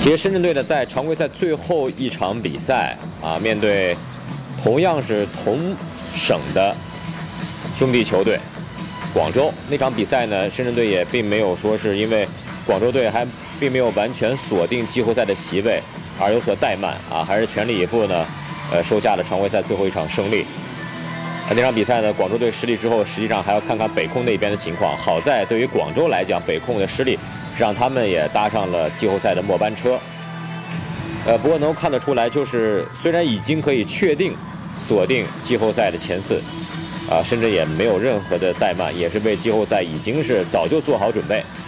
其实深圳队呢，在常规赛最后一场比赛啊，面对同样是同省的兄弟球队广州那场比赛呢，深圳队也并没有说是因为广州队还并没有完全锁定季后赛的席位而有所怠慢啊，还是全力以赴呢，收下了常规赛最后一场胜利。那场比赛呢，广州队失利之后，实际上还要看看北控那边的情况。好在对于广州来讲，北控的失利是让他们也搭上了季后赛的末班车。不过能够看得出来，就是虽然已经可以确定锁定季后赛的前四，深圳也没有任何的怠慢，也是为季后赛已经是早就做好准备。